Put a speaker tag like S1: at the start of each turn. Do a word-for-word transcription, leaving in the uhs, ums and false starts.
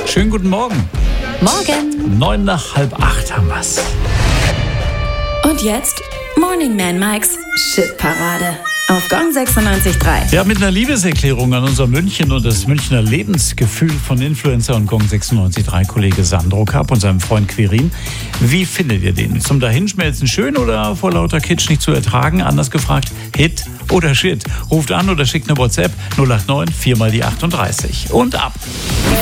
S1: Schönen guten Morgen.
S2: Morgen.
S1: Neun nach halb acht haben wir's.
S2: Und jetzt Morning Man Mikes Shit-Parade auf Gong sechsundneunzig Komma drei.
S1: Ja, mit einer Liebeserklärung an unser München und das Münchner Lebensgefühl von Influencer und Gong sechsundneunzig Komma drei Kollege Sandro Kapp und seinem Freund Quirin. Wie findet ihr den? Zum Dahinschmelzen schön oder vor lauter Kitsch nicht zu ertragen? Anders gefragt, Hit oder Shit? Ruft an oder schickt eine WhatsApp null acht neun vier mal die achtunddreißig. Und ab.